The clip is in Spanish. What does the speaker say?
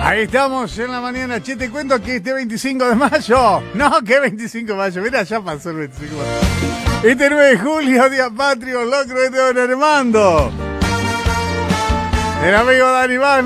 Ahí estamos en la mañana. Che, te cuento que este 25 de mayo. No, que 25 de mayo. Mira, ya pasó el 25 de mayo. Este 9 de julio, día patrio, locro de Don Armando. El amigo Dani Van.